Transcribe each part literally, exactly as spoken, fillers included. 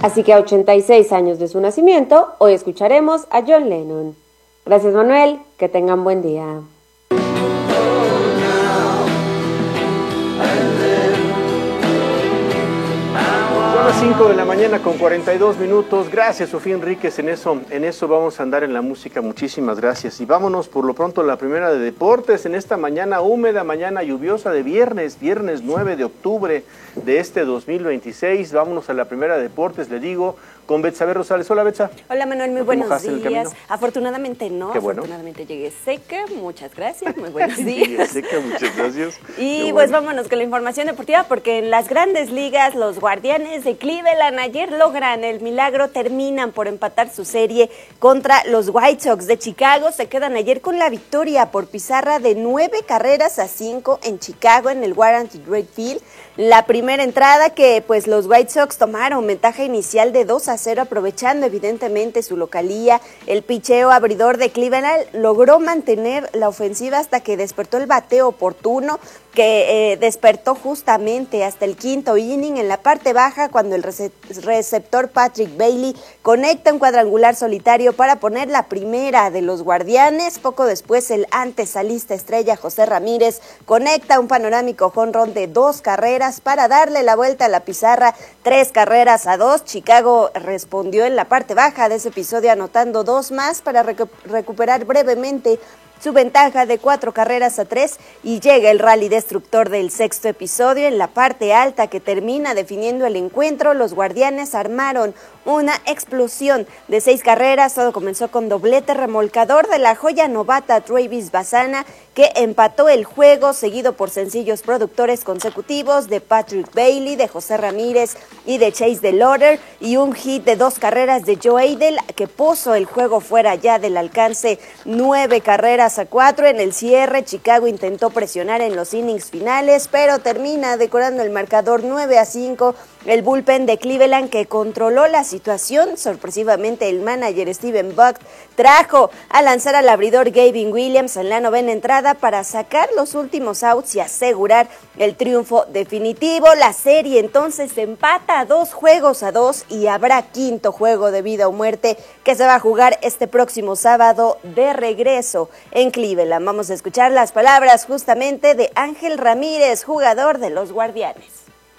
Así que a ochenta y seis años de su nacimiento, hoy escucharemos a John Lennon. Gracias, Manuel, que tengan buen día. Son las cinco de la mañana con cuarenta y dos minutos. Gracias, Sofía Enríquez. En eso, en eso vamos a andar en la música. Muchísimas gracias. Y vámonos por lo pronto a la primera de deportes. En esta mañana húmeda, mañana lluviosa de viernes, viernes nueve de octubre de este dos mil veintiséis. Vámonos a la primera de deportes, le digo, con Betsabe Rosales. Hola, Betsa. Hola, Manuel, muy buenos días. Afortunadamente no, Qué bueno. Afortunadamente llegué seca. Muchas gracias, muy buenos días. Llegué seca, muchas gracias. Y pues bueno, vámonos con la información deportiva, porque en las grandes ligas los Guardianes de Cleveland ayer logran el milagro, terminan por empatar su serie contra los White Sox de Chicago. Se quedan ayer con la victoria por pizarra de nueve carreras a cinco en Chicago, en el Guaranteed Rate Field. La primera entrada que pues los White Sox tomaron ventaja inicial de dos a cero, aprovechando evidentemente su localía. El picheo abridor de Cleveland logró mantener la ofensiva hasta que despertó el bateo oportuno, que eh, despertó justamente hasta el quinto inning en la parte baja, cuando el receptor Patrick Bailey conecta un cuadrangular solitario para poner la primera de los Guardianes. Poco después el antesalista estrella José Ramírez conecta un panorámico jonrón de dos carreras para darle la vuelta a la pizarra, tres carreras a dos. Chicago respondió en la parte baja de ese episodio anotando dos más para recu- recuperar brevemente su ventaja de cuatro carreras a tres, y llega el rally destructor del sexto episodio. En la parte alta que termina definiendo el encuentro, los Guardianes armaron una explosión de seis carreras. Todo comenzó con doblete remolcador de la joya novata Travis Bassana, que empató el juego, seguido por sencillos productores consecutivos de Patrick Bailey, de José Ramírez y de Chase DeLauder, y un hit de dos carreras de Joe Adell que puso el juego fuera ya del alcance. Nueve carreras a cuatro en el cierre. Chicago intentó presionar en los innings finales, pero termina decorando el marcador nueve a cinco. El bullpen de Cleveland, que controló la situación. Sorpresivamente, el manager Steven Buck trajo a lanzar al abridor Gavin Williams en la novena entrada para sacar los últimos outs y asegurar el triunfo definitivo. La serie entonces se empata a dos juegos a dos, y habrá quinto juego de vida o muerte que se va a jugar este próximo sábado de regreso en Cleveland. Vamos a escuchar las palabras justamente de Ángel Ramírez, jugador de los Guardianes.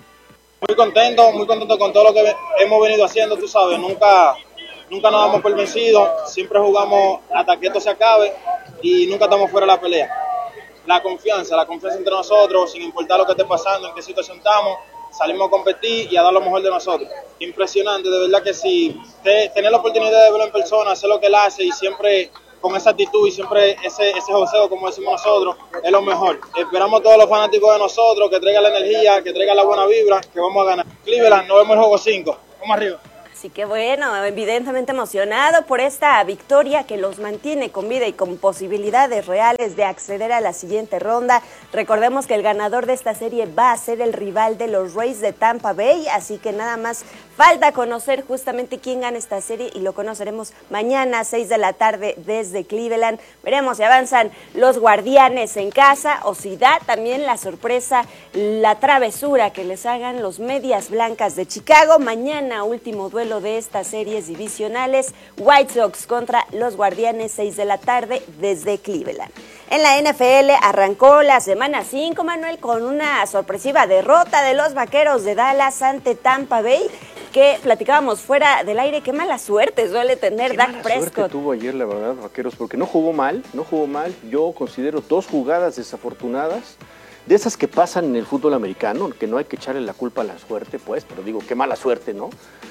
Muy contento, muy contento con todo lo que hemos venido haciendo, tú sabes, nunca, nunca nos damos por vencidos, siempre jugamos hasta que esto se acabe y nunca estamos fuera de la pelea. La confianza, la confianza entre nosotros, sin importar lo que esté pasando, en qué situación estamos, salimos a competir y a dar lo mejor de nosotros. Impresionante, de verdad que sí, te, tener la oportunidad de verlo en persona, hacer lo que él hace y siempre con esa actitud y siempre ese, ese joseo, como decimos nosotros, es lo mejor. Esperamos a todos los fanáticos de nosotros que traigan la energía, que traigan la buena vibra, que vamos a ganar. Cleveland, nos vemos en el juego cinco. Vamos arriba. Así que bueno, evidentemente emocionado por esta victoria que los mantiene con vida y con posibilidades reales de acceder a la siguiente ronda. Recordemos que el ganador de esta serie va a ser el rival de los Rays de Tampa Bay, así que nada más falta conocer justamente quién gana esta serie, y lo conoceremos mañana a seis de la tarde desde Cleveland. Veremos si avanzan los Guardianes en casa o si da también la sorpresa, la travesura que les hagan los Medias Blancas de Chicago. Mañana, último duelo de estas series divisionales, White Sox contra los Guardianes, seis de la tarde desde Cleveland. En la N F L arrancó la semana cinco, Manuel, con una sorpresiva derrota de los Vaqueros de Dallas ante Tampa Bay, que platicábamos fuera del aire. Qué mala suerte suele tener Qué Dak mala Prescott. Suerte tuvo ayer, la verdad, Vaqueros, porque no jugó mal, no jugó mal. Yo considero dos jugadas desafortunadas, de esas que pasan en el fútbol americano, que no hay que echarle la culpa a la suerte, pues, pero digo, qué mala suerte, ¿no?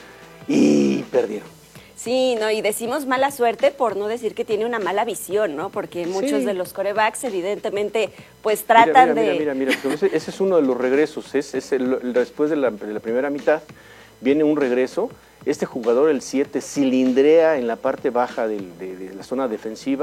Y perdieron. Sí, no, y decimos mala suerte por no decir que tiene una mala visión, ¿no? Porque muchos sí. de los quarterbacks evidentemente pues tratan mira, mira, de... Mira, mira, mira, ese, ese es uno de los regresos, es, es el, después de la, de la primera mitad viene un regreso. Este jugador, el siete, cilindrea en la parte baja de, de, de la zona defensiva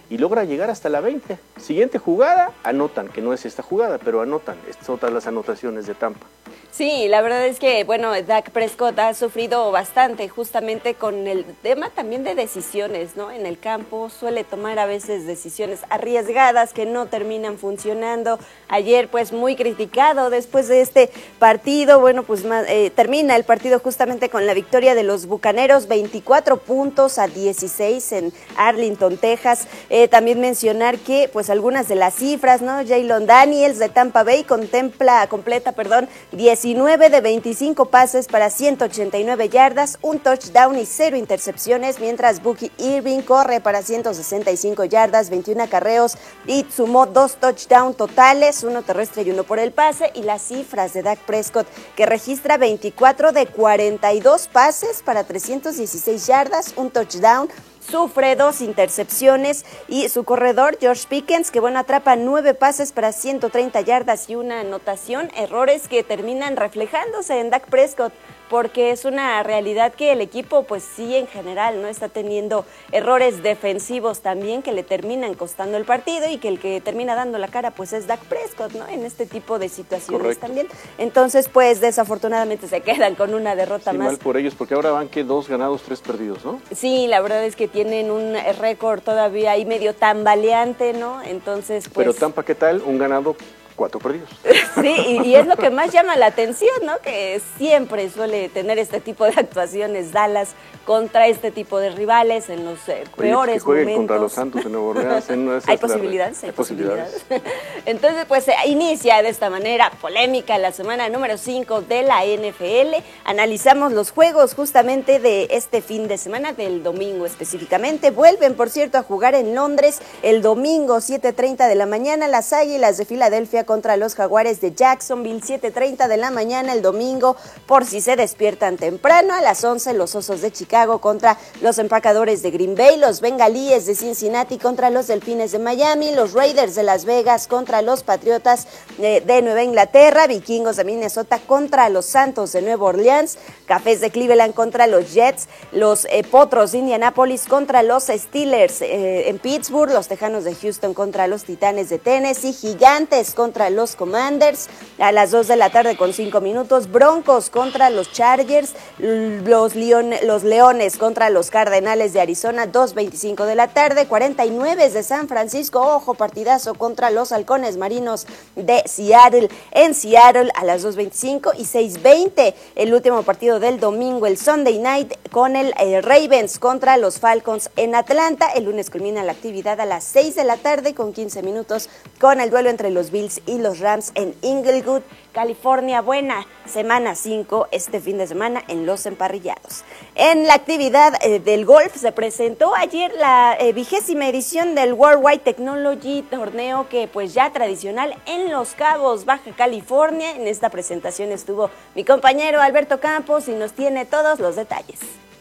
y logra llegar hasta la veinte. Siguiente jugada, anotan, que no es esta jugada, pero anotan, estas son todas las anotaciones de Tampa. Sí, la verdad es que, bueno, Dak Prescott ha sufrido bastante justamente con el tema también de decisiones, ¿no? En el campo suele tomar a veces decisiones arriesgadas que no terminan funcionando. Ayer, pues, muy criticado después de este partido. Bueno, pues eh, termina el partido justamente con la victoria de los Bucaneros, veinticuatro puntos a dieciséis en Arlington, Texas. Eh, también mencionar que, pues, algunas de las cifras, ¿no? Jaylon Daniels de Tampa Bay contempla, completa, perdón, diecinueve de veinticinco pases para ciento ochenta y nueve yardas, un touchdown y cero intercepciones, mientras Bucky Irving corre para ciento sesenta y cinco yardas, veintiún acarreos y sumó dos touchdowns totales, uno terrestre y uno por el pase. Y las cifras de Dak Prescott, que registra veinticuatro de cuarenta y dos pases para trescientas dieciséis yardas, un touchdown, sufre dos intercepciones, y su corredor George Pickens, que bueno, atrapa nueve pases para ciento treinta yardas y una anotación, errores que terminan reflejándose en Dak Prescott, porque es una realidad que el equipo, pues sí, en general, no está teniendo errores defensivos también que le terminan costando el partido, y que el que termina dando la cara, pues es Dak Prescott, ¿no? En este tipo de situaciones. Correcto. También. Entonces, pues desafortunadamente se quedan con una derrota sí, más. Mal por ellos, porque ahora van que dos ganados, tres perdidos, ¿no? Sí, la verdad es que tienen un récord todavía ahí medio tambaleante, ¿no? Entonces, pues... Pero Tampa, ¿qué tal? Un ganado, cuatro perdidos. Sí, y, y es lo que más llama la atención, ¿no? Que siempre suele tener este tipo de actuaciones Dallas contra este tipo de rivales en los eh, Oye, peores que jueguen momentos. contra los Santos de Nueva Orleans. ¿eh? No, hay posibilidades, hay, hay posibilidades. posibilidades. Entonces, pues eh, inicia de esta manera polémica la semana número cinco de la N F L. Analizamos los juegos justamente de este fin de semana, del domingo específicamente. Vuelven, por cierto, a jugar en Londres el domingo, siete treinta de la mañana, las Águilas de Filadelfia contra los Jaguares de Jacksonville, siete treinta de la mañana el domingo, por si se despiertan temprano. A las once, los Osos de Chicago contra los Empacadores de Green Bay, los Bengalíes de Cincinnati contra los Delfines de Miami, los Raiders de Las Vegas contra los Patriotas de, de Nueva Inglaterra, Vikingos de Minnesota contra los Santos de Nueva Orleans, Cafés de Cleveland contra los Jets, los eh, Potros de Indianápolis contra los Steelers eh, en Pittsburgh, los Tejanos de Houston contra los Titanes de Tennessee, Gigantes contra los Commanders. A las dos de la tarde con cinco minutos, Broncos contra los Chargers, los, Leon, los Leones contra los Cardenales de Arizona, dos veinticinco de la tarde, cuarenta y nueve de San Francisco, ojo, partidazo contra los Halcones Marinos de Seattle en Seattle a las dos veinticinco, y seis veinte el último partido del domingo, el Sunday Night, con el eh, Ravens contra los Falcons en Atlanta. El lunes culmina la actividad a las seis de la tarde con quince minutos con el duelo entre los Bills y los Rams en Inglewood, California. Buena semana cinco este fin de semana en los emparrillados. En la actividad eh, del golf se presentó ayer la eh, vigésima edición del Worldwide Technology, torneo que pues ya tradicional en Los Cabos, Baja California. En esta presentación estuvo mi compañero Alberto Campos y nos tiene todos los detalles.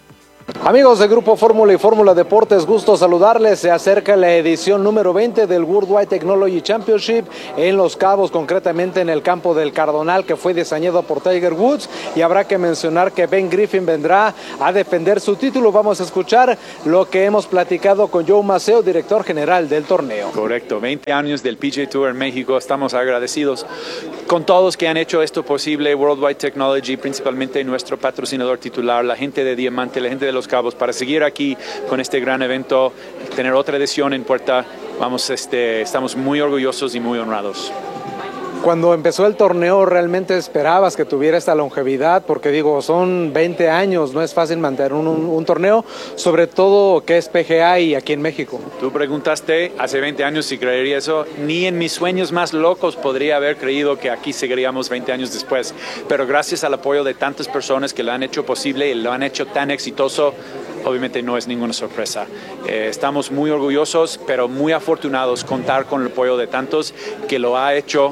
Amigos de Grupo Fórmula y Fórmula Deportes, gusto saludarles. Se acerca la edición número veinte del Worldwide Technology Championship en Los Cabos, concretamente en el campo del Cardonal, que fue diseñado por Tiger Woods, y habrá que mencionar que Ben Griffin vendrá a defender su título. Vamos a escuchar lo que hemos platicado con Joe Maceo, director general del torneo. Correcto, veinte años del P G A Tour en México. Estamos agradecidos con todos que han hecho esto posible, Worldwide Technology, principalmente nuestro patrocinador titular, la gente de Diamante, la gente de Los Cabos, para seguir aquí con este gran evento, tener otra edición en puerta. Vamos, este, estamos muy orgullosos y muy honrados. Cuando empezó el torneo, ¿realmente esperabas que tuviera esta longevidad? Porque digo, son veinte años, no es fácil mantener un, un, un torneo, sobre todo que es P G A y aquí en México. Tú preguntaste hace veinte años si creería eso. Ni en mis sueños más locos podría haber creído que aquí seguiríamos veinte años después. Pero gracias al apoyo de tantas personas que lo han hecho posible y lo han hecho tan exitoso, obviamente no es ninguna sorpresa. Eh, estamos muy orgullosos, pero muy afortunados contar con el apoyo de tantos que lo ha hecho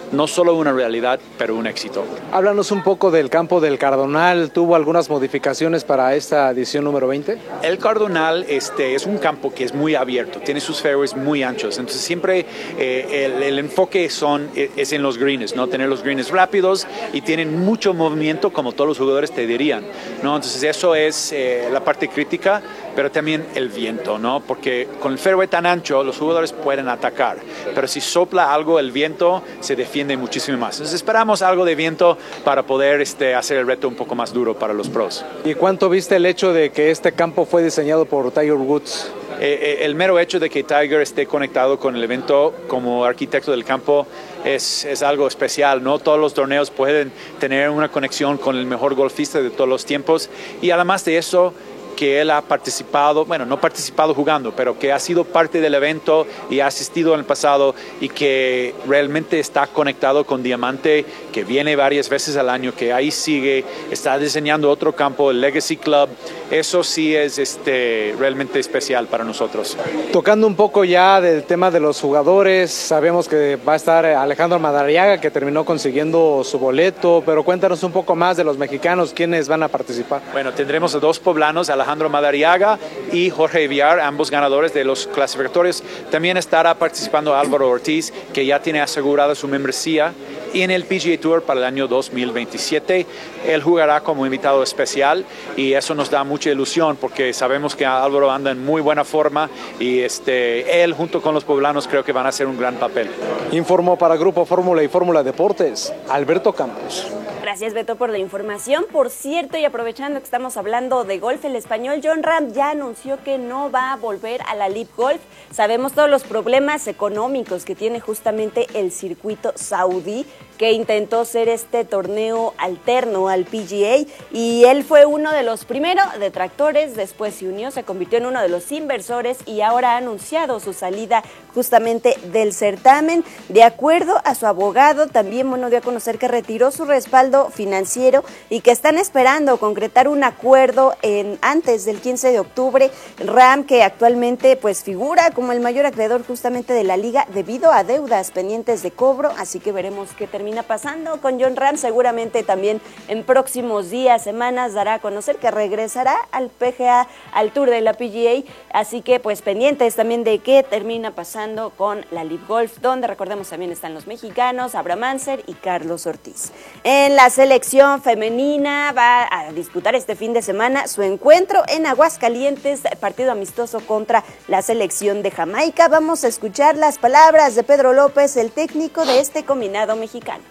no solo una realidad, pero un éxito. Háblanos un poco del campo del Cardonal. ¿Tuvo algunas modificaciones para esta edición número veinte? El Cardonal este, es un campo que es muy abierto, tiene sus fairways muy anchos, entonces siempre eh, el, el enfoque son, es en los greens, ¿no? Tener los greens rápidos y tienen mucho movimiento, como todos los jugadores te dirían, ¿no? Entonces eso es eh, la parte crítica, pero también el viento, ¿no? Porque con el fairway tan ancho los jugadores pueden atacar, pero si sopla algo el viento se defiende muchísimo más. Entonces esperamos algo de viento para poder este, hacer el reto un poco más duro para los pros. ¿Y cuánto viste el hecho de que este campo fue diseñado por Tiger Woods? Eh, el mero hecho de que Tiger esté conectado con el evento como arquitecto del campo es, es algo especial, ¿no? Todos los torneos pueden tener una conexión con el mejor golfista de todos los tiempos y además de eso, que él ha participado, bueno, no participado jugando, pero que ha sido parte del evento y ha asistido en el pasado y que realmente está conectado con Diamante, que viene varias veces al año, que ahí sigue, está diseñando otro campo, el Legacy Club. Eso sí es este, realmente especial para nosotros. Tocando un poco ya del tema de los jugadores, sabemos que va a estar Alejandro Madariaga, que terminó consiguiendo su boleto, pero cuéntanos un poco más de los mexicanos, ¿quiénes van a participar? Bueno, tendremos a dos poblanos, Alejandro Madariaga y Jorge Villar, ambos ganadores de los clasificatorios. También estará participando Álvaro Ortiz, que ya tiene asegurada su membresía en el P G A Tour para el año dos mil veintisiete. Él jugará como invitado especial y eso nos da mucha ilusión porque sabemos que Álvaro anda en muy buena forma y este, él junto con los poblanos creo que van a hacer un gran papel. Informó para Grupo Fórmula y Fórmula Deportes, Alberto Campos. Gracias, Beto, por la información. Por cierto, y aprovechando que estamos hablando de golf, el español Jon Rahm ya anunció que no va a volver a la L I V Golf. Sabemos todos los problemas económicos que tiene justamente el circuito saudí, que intentó ser este torneo alterno al P G A, y él fue uno de los primeros detractores, después se unió, se convirtió en uno de los inversores y ahora ha anunciado su salida justamente del certamen. De acuerdo a su abogado, también bueno, dio a conocer que retiró su respaldo financiero y que están esperando concretar un acuerdo en, antes del quince de octubre. Rahm, que actualmente pues figura como el mayor acreedor justamente de la liga debido a deudas pendientes de cobro, así que veremos qué termina pasando con Jon Rahm. Seguramente también en próximos días, semanas dará a conocer que regresará al P G A, al Tour de la P G A, así que pues pendientes también de qué termina pasando con la L I V Golf, donde recordemos también están los mexicanos, Abraham Ancer y Carlos Ortiz. En la selección femenina va a disputar este fin de semana su encuentro en Aguascalientes, partido amistoso contra la selección de Jamaica. Vamos a escuchar las palabras de Pedro López, el técnico de este combinado mexicano.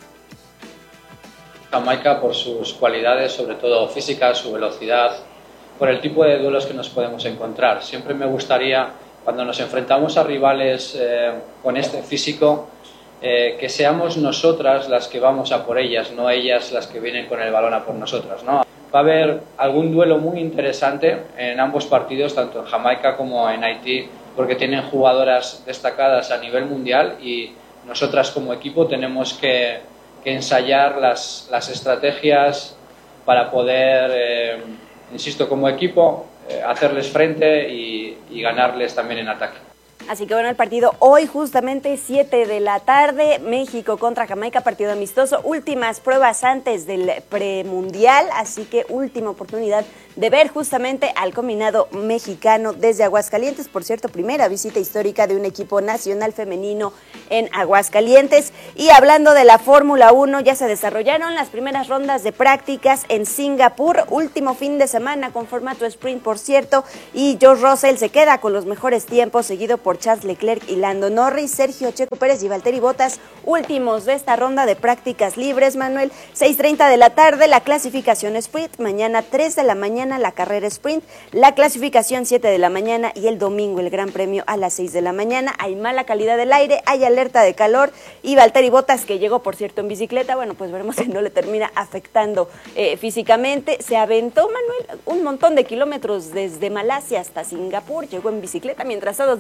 Jamaica por sus cualidades, sobre todo físicas, su velocidad, por el tipo de duelos que nos podemos encontrar. Siempre me gustaría, cuando nos enfrentamos a rivales eh, con este físico, eh, que seamos nosotras las que vamos a por ellas, no ellas las que vienen con el balón a por nosotras, ¿no? Va a haber algún duelo muy interesante en ambos partidos, tanto en Jamaica como en Haití, porque tienen jugadoras destacadas a nivel mundial y nosotras como equipo tenemos que, que ensayar las, las estrategias para poder, eh, insisto, como equipo, eh, hacerles frente y, y ganarles también en ataque. Así que bueno, el partido hoy justamente siete de la tarde, México contra Jamaica, partido amistoso, últimas pruebas antes del premundial, así que última oportunidad de ver justamente al combinado mexicano desde Aguascalientes. Por cierto, primera visita histórica de un equipo nacional femenino en Aguascalientes. Y hablando de la Fórmula uno, ya se desarrollaron las primeras rondas de prácticas en Singapur, último fin de semana con formato sprint, por cierto, y George Russell se queda con los mejores tiempos, seguido por Charles Leclerc y Lando Norris. Sergio Checo Pérez y Valtteri Bottas, últimos de esta ronda de prácticas libres. Manuel, seis treinta de la tarde, la clasificación sprint, mañana tres de la mañana la carrera sprint, la clasificación siete de la mañana y el domingo el Gran Premio a las seis de la mañana. Hay mala calidad del aire, hay alerta de calor y Valtteri Bottas, que llegó por cierto en bicicleta, bueno, pues veremos si no le termina afectando eh, físicamente. Se aventó, Manuel, un montón de kilómetros desde Malasia hasta Singapur, llegó en bicicleta, mientras todos viajan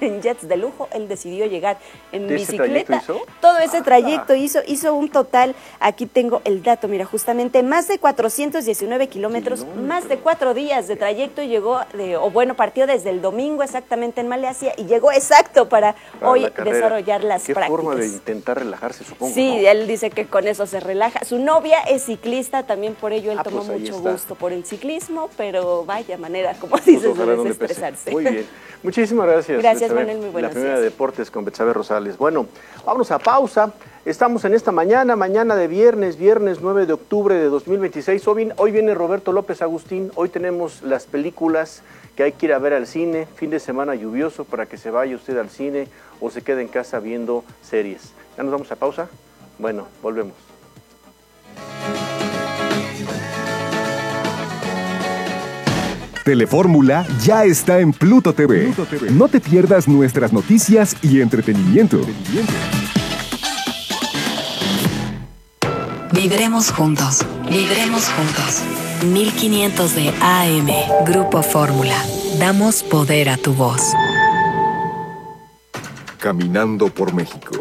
en jets de lujo, él decidió llegar en ¿De ese trayecto bicicleta. hizo? Todo ese Ah. trayecto hizo, hizo un total, aquí tengo el dato, mira, justamente más de cuatrocientos diecinueve kilómetros, más de cuatro días de trayecto, y llegó, de, o bueno, partió desde el domingo exactamente en Malasia y llegó exacto para, Para hoy la carrera. desarrollar las Qué prácticas. forma de intentar relajarse, supongo. Sí, ¿no? él dice que con eso se relaja. Su novia es ciclista, también por ello él Ah, tomó pues ahí mucho está. gusto por el ciclismo, pero vaya manera, como Pues dices, ojalá de no le pese. desestresarse. Muy bien. Muchísimas gracias. Gracias, Betsabe. Manuel, muy buenos La primera días. de deportes con Betsabe Rosales. Bueno, vámonos a pausa. Estamos en esta mañana, mañana de viernes, viernes nueve de octubre de dos mil veintiséis. Hoy viene, hoy viene Roberto López Agustín. Hoy tenemos las películas que hay que ir a ver al cine. Fin de semana lluvioso para que se vaya usted al cine o se quede en casa viendo series. ¿Ya nos vamos a pausa? Bueno, volvemos. Telefórmula ya está en Pluto T V. Pluto T V. No te pierdas nuestras noticias y entretenimiento. Vibremos juntos, vibremos juntos. mil quinientos de A M, Grupo Fórmula. Damos poder a tu voz. Caminando por México.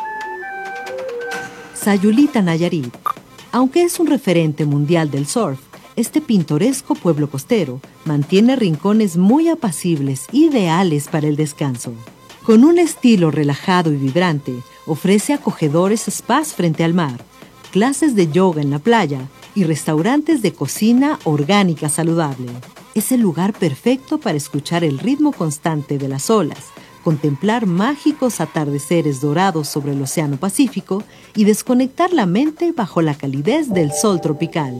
Sayulita, Nayarit. Aunque es un referente mundial del surf, este pintoresco pueblo costero mantiene rincones muy apacibles, ideales para el descanso. Con un estilo relajado y vibrante, ofrece acogedores spas frente al mar, clases de yoga en la playa y restaurantes de cocina orgánica saludable. Es el lugar perfecto para escuchar el ritmo constante de las olas, contemplar mágicos atardeceres dorados sobre el Océano Pacífico y desconectar la mente bajo la calidez del sol tropical.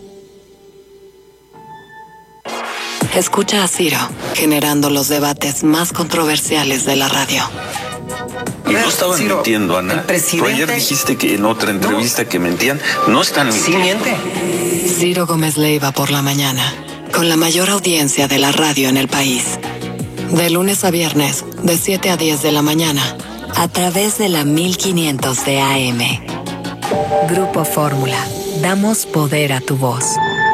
Escucha a Ciro, generando los debates más controversiales de la radio. Y no estaban Ciro, mintiendo, Ana. el presidente- Tú ayer dijiste que en otra entrevista que mentían. No están mintiendo. Sí miente. Ciro Gómez Leiva por la mañana, con la mayor audiencia de la radio en el país. De lunes a viernes, de siete a diez de la mañana, a través de la mil quinientos de A M. Grupo Fórmula. Damos poder a tu voz.